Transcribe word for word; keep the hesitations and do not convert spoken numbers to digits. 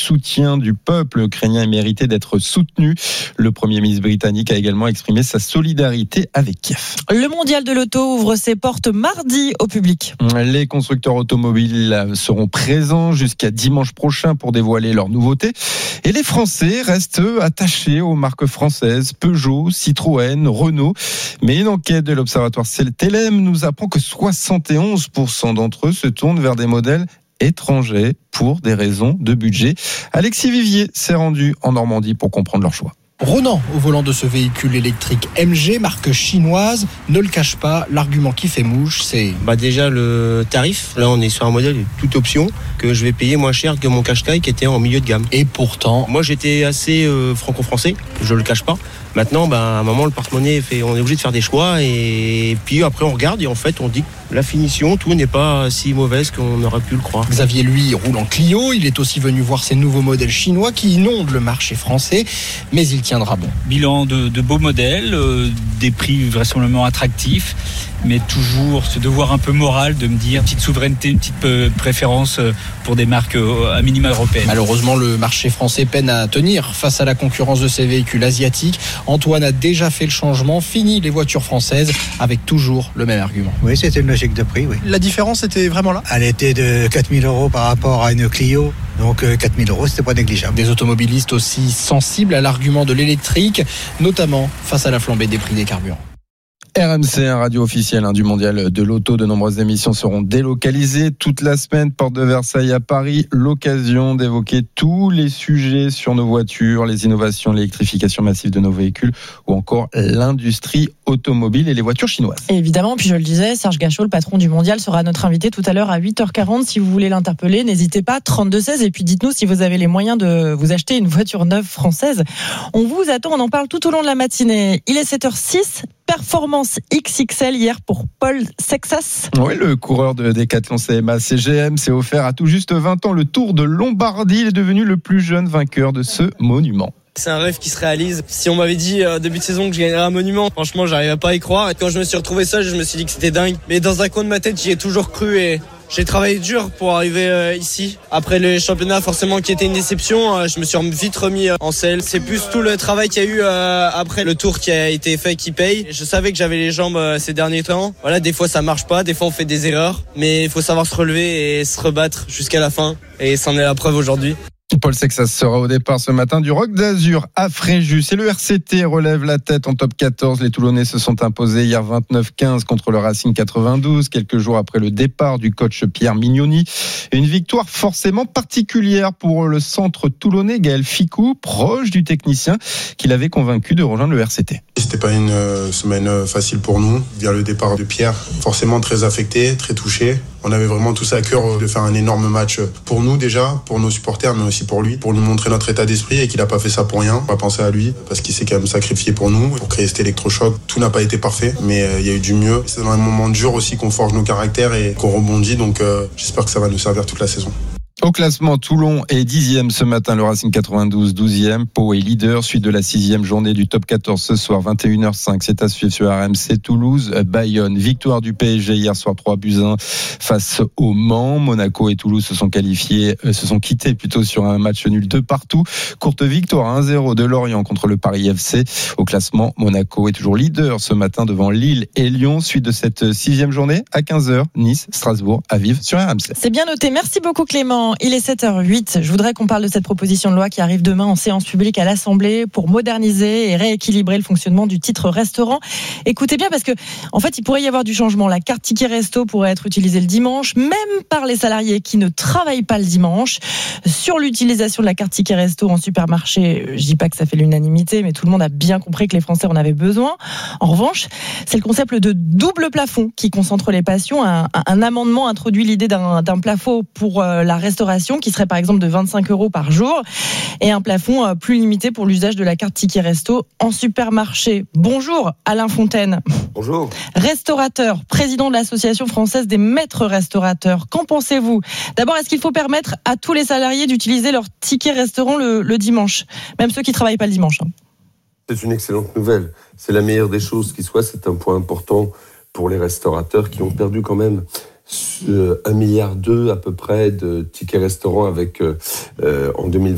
soutien du peuple ukrainien est mérité d'être soutenu. Le Premier ministre britannique a également exprimé sa solidarité avec Kiev. Le mondial de l'auto ouvre ses portes mardi au public. Les constructeurs automobiles seront présents jusqu'à dimanche prochain pour dévoiler leurs nouveautés. Et les Français restent attachés aux marques françaises, Peugeot, Citroën, Renault. Mais une enquête de l'Observatoire Telem nous apprend que soixante et onze pour cent d'entre eux se tournent vers des modèles étrangers pour des raisons de budget. Alexis Vivier s'est rendu en Normandie pour comprendre leur choix. Ronan, au volant de ce véhicule électrique M G, marque chinoise, ne le cache pas, l'argument qui fait mouche, c'est... Bah déjà le tarif, là on est sur un modèle toute option que je vais payer moins cher que mon Qashqai qui était en milieu de gamme. Et pourtant... Moi j'étais assez euh, franco-français, je le cache pas. Maintenant, bah, à un moment, le porte-monnaie, fait, on est obligé de faire des choix et puis après on regarde et en fait on dit que la finition, tout n'est pas si mauvaise qu'on aurait pu le croire. Xavier, lui, roule en Clio, il est aussi venu voir ces nouveaux modèles chinois qui inondent le marché français, mais il tiendra bon. Bilan de, de beaux modèles, euh, des prix vraisemblablement attractifs, mais toujours ce devoir un peu moral de me dire petite souveraineté, une petite euh, préférence euh, pour des marques euh, à minima européennes. Malheureusement, le marché français peine à tenir face à la concurrence de ces véhicules asiatiques. Antoine a déjà fait le changement, fini les voitures françaises avec toujours le même argument. Oui, c'était une logique de prix, oui. La différence était vraiment là. Elle était de quatre mille euros par rapport à une Clio. Donc quatre mille euros, c'était pas négligeable. Des automobilistes aussi sensibles à l'argument de l'électrique, notamment face à la flambée des prix des carburants. R M C, un radio officiel hein, du mondial de l'auto. De nombreuses émissions seront délocalisées toute la semaine. Porte de Versailles à Paris, l'occasion d'évoquer tous les sujets sur nos voitures, les innovations, l'électrification massive de nos véhicules ou encore l'industrie automobile et les voitures chinoises. Et évidemment, puis je le disais, Serge Gachot, le patron du mondial, sera notre invité tout à l'heure à huit heures quarante. Si vous voulez l'interpeller, n'hésitez pas, trente-deux seize. Et puis dites-nous si vous avez les moyens de vous acheter une voiture neuve française. On vous attend, on en parle tout au long de la matinée. Il est sept heures six. Performance X X L hier pour Paul Sexas. Oui, le coureur de Decathlon C M A C G M s'est offert à tout juste vingt ans le Tour de Lombardie. Il est devenu le plus jeune vainqueur de ce monument. C'est un rêve qui se réalise. Si on m'avait dit euh, début de saison que je gagnerais un monument, franchement, j'arrivais pas à y croire. Et quand je me suis retrouvé seul, je me suis dit que c'était dingue. Mais dans un coin de ma tête, j'y ai toujours cru et j'ai travaillé dur pour arriver euh, ici. Après le championnat, forcément, qui était une déception, euh, je me suis vite remis euh, en selle. C'est plus tout le travail qu'il y a eu euh, après le tour qui a été fait qui paye. Je savais que j'avais les jambes euh, ces derniers temps. Voilà, des fois ça marche pas, des fois on fait des erreurs, mais il faut savoir se relever et se rebattre jusqu'à la fin. Et c'en est la preuve aujourd'hui. Paul Sexas sera au départ ce matin du Rock d'Azur à Fréjus. Et le R C T relève la tête en top quatorze. Les Toulonnais se sont imposés hier vingt-neuf quinze contre le Racing quatre-vingt-douze, quelques jours après le départ du coach Pierre Mignoni. Une victoire forcément particulière pour le centre toulonnais Gaël Ficou, proche du technicien qui l'avait convaincu de rejoindre le R C T. C'était pas une semaine facile pour nous. Via le départ de Pierre, forcément très affecté, très touché. On avait vraiment tous à cœur de faire un énorme match pour nous déjà, pour nos supporters, mais aussi pour lui, pour lui montrer notre état d'esprit et qu'il n'a pas fait ça pour rien. On va penser à lui parce qu'il s'est quand même sacrifié pour nous, pour créer cet électrochoc. Tout n'a pas été parfait, mais il y a eu du mieux. C'est dans un moment dur aussi qu'on forge nos caractères et qu'on rebondit, donc euh, j'espère que ça va nous servir toute la saison. Au classement, Toulon est dixième ce matin, le Racing quatre-vingt-douze douzième, Pau est leader, suite de la sixième journée du top quatorze ce soir, vingt et une heures cinq, c'est à suivre sur R M C. Toulouse, Bayonne, victoire du P S G hier soir trois buts à un face au Mans. Monaco et Toulouse se sont qualifiés, euh, se sont quittés plutôt sur un match nul de partout. Courte victoire un zéro de Lorient contre le Paris F C. Au classement, Monaco est toujours leader ce matin devant Lille et Lyon, suite de cette sixième journée à quinze heures, Nice, Strasbourg à vivre sur R M C. C'est bien noté, merci beaucoup Clément. Il est sept heures huit. Je voudrais qu'on parle de cette proposition de loi qui arrive demain en séance publique à l'Assemblée pour moderniser et rééquilibrer le fonctionnement du titre restaurant. Écoutez bien parce que, en fait, il pourrait y avoir du changement. La carte ticket resto pourrait être utilisée le dimanche, même par les salariés qui ne travaillent pas le dimanche. Sur l'utilisation de la carte ticket resto en supermarché, je dis pas que ça fait l'unanimité, mais tout le monde a bien compris que les Français en avaient besoin. En revanche, c'est le concept de double plafond qui concentre les passions. Un, un amendement introduit l'idée d'un, d'un plafond pour la restauration qui serait par exemple de vingt-cinq euros par jour et un plafond plus limité pour l'usage de la carte ticket resto en supermarché. Bonjour Alain Fontaine. Bonjour. Restaurateur, président de l'Association française des maîtres restaurateurs. Qu'en pensez-vous ? D'abord, est-ce qu'il faut permettre à tous les salariés d'utiliser leur ticket restaurant le, le dimanche ? Même ceux qui ne travaillent pas le dimanche. Hein. C'est une excellente nouvelle. C'est la meilleure des choses qui soit. C'est un point important pour les restaurateurs qui ont perdu quand même un milliard deux à peu près de tickets restaurants avec euh, en deux mille vingt.